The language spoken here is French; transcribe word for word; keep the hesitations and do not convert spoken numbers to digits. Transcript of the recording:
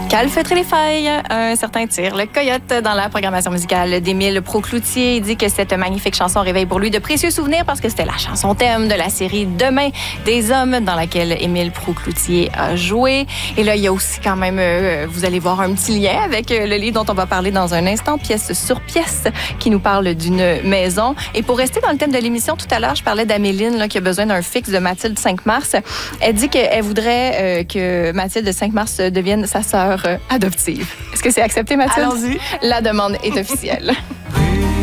Calfeutrer les failles, un certain tir. Le coyote dans la programmation musicale d'Émile Proucloutier. Il dit que cette magnifique chanson réveille pour lui de précieux souvenirs parce que c'était la chanson thème de la série Demain des hommes dans laquelle Émile Proucloutier a joué. Et là, il y a aussi quand même, euh, vous allez voir un petit lien avec euh, le livre dont on va parler dans un instant, Pièce sur pièce, qui nous parle d'une maison. Et pour rester dans le thème de l'émission, tout à l'heure, je parlais d'Améline là, qui a besoin d'un fixe de Mathilde cinq mars. Elle dit qu'elle voudrait euh, que Mathilde cinq mars devienne sa sœur adoptive. Est-ce que c'est accepté, Mathilde? Allons-y. La demande est officielle.